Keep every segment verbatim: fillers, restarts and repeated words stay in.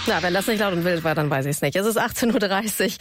Na, wenn das nicht laut und wild war, dann weiß ich es nicht. Es ist achtzehn Uhr dreißig.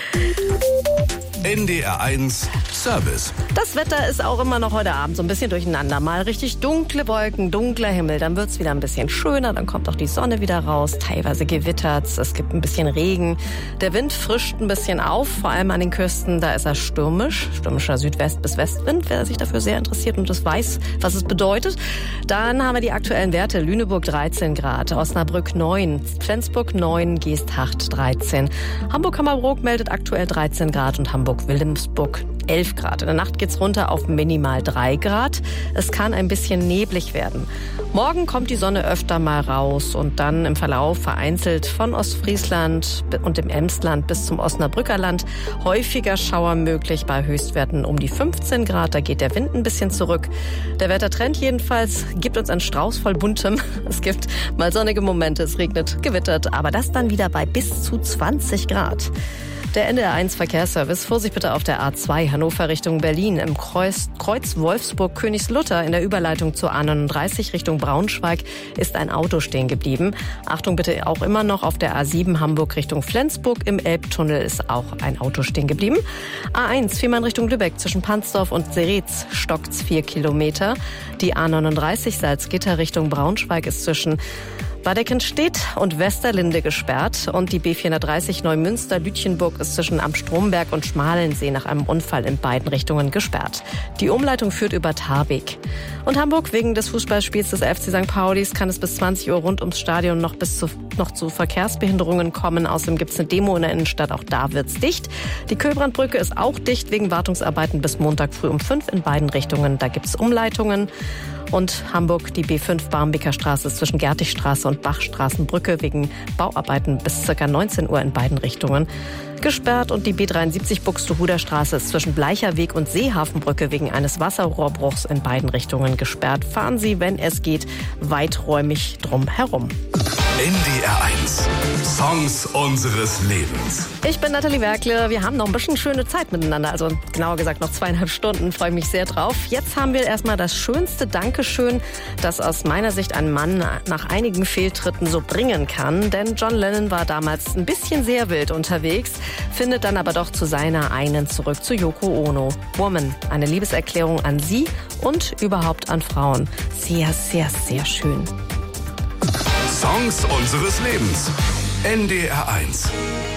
N D R eins Service. Das Wetter ist auch immer noch heute Abend so ein bisschen durcheinander. Mal richtig dunkle Wolken, dunkler Himmel. Dann wird's wieder ein bisschen schöner. Dann kommt auch die Sonne wieder raus. Teilweise gewittert's. Es gibt ein bisschen Regen. Der Wind frischt ein bisschen auf. Vor allem an den Küsten. Da ist er stürmisch. Stürmischer Südwest- bis Westwind. Wer sich dafür sehr interessiert und das weiß, was es bedeutet. Dann haben wir die aktuellen Werte. Lüneburg dreizehn Grad. Osnabrück neun. Flensburg neun. Geesthacht dreizehn. Hamburg-Hammerbrook meldet aktuell dreizehn Grad und Hamburg-Wilhelmsburg elf Grad. In der Nacht geht's runter auf minimal drei Grad. Es kann ein bisschen neblig werden. Morgen kommt die Sonne öfter mal raus und dann im Verlauf vereinzelt von Ostfriesland und dem Emsland bis zum Osnabrücker Land häufiger Schauer möglich bei Höchstwerten um die fünfzehn Grad. Da geht der Wind ein bisschen zurück. Der Wettertrend jedenfalls gibt uns einen Strauß voll Buntem. Es gibt mal sonnige Momente, es regnet, gewittert, aber das dann wieder bei bis zu zwanzig Grad. Der N D R eins Verkehrsservice. Vorsicht bitte auf der A zwei Hannover Richtung Berlin. Im Kreuz, Kreuz Wolfsburg-Königslutter in der Überleitung zur A neununddreißig Richtung Braunschweig ist ein Auto stehen geblieben. Achtung bitte auch immer noch auf der A sieben Hamburg Richtung Flensburg. Im Elbtunnel ist auch ein Auto stehen geblieben. A eins Fehmarn Richtung Lübeck zwischen Pansdorf und Seretz stockt's vier Kilometer. Die A neununddreißig Salzgitter Richtung Braunschweig ist zwischen Badekenstedt und Westerlinde gesperrt und die B vierhundertdreißig Neumünster-Lütjenburg ist zwischen Am Stromberg und Schmalensee nach einem Unfall in beiden Richtungen gesperrt. Die Umleitung führt über Tarbeck. Und Hamburg, wegen des Fußballspiels des F C Sankt Paulis kann es bis zwanzig Uhr rund ums Stadion noch bis zu, noch zu Verkehrsbehinderungen kommen. Außerdem gibt es eine Demo in der Innenstadt, auch da wird's dicht. Die Köbrandbrücke ist auch dicht wegen Wartungsarbeiten bis Montag früh um fünf in beiden Richtungen. Da gibt's Umleitungen. Und Hamburg, die B fünf Barmbeker Straße ist zwischen Gertigstraße und Bachstraßenbrücke wegen Bauarbeiten bis ca. neunzehn Uhr in beiden Richtungen gesperrt. Und die B dreiundsiebzig Buxtehuder Straße ist zwischen Bleicherweg und Seehafenbrücke wegen eines Wasserrohrbruchs in beiden Richtungen gesperrt. Fahren Sie, wenn es geht, weiträumig drum herum. N D R eins Songs unseres Lebens. Ich bin Nathalie Werkle. Wir haben noch ein bisschen schöne Zeit miteinander. Also genauer gesagt noch zweieinhalb Stunden. Freue mich sehr drauf. Jetzt haben wir erstmal das schönste Dankeschön, das aus meiner Sicht ein Mann nach einigen Fehltritten so bringen kann. Denn John Lennon war damals ein bisschen sehr wild unterwegs, findet dann aber doch zu seiner einen zurück, zu Yoko Ono. Woman, eine Liebeserklärung an sie und überhaupt an Frauen. Sehr, sehr, sehr schön. Songs unseres Lebens. N D R eins.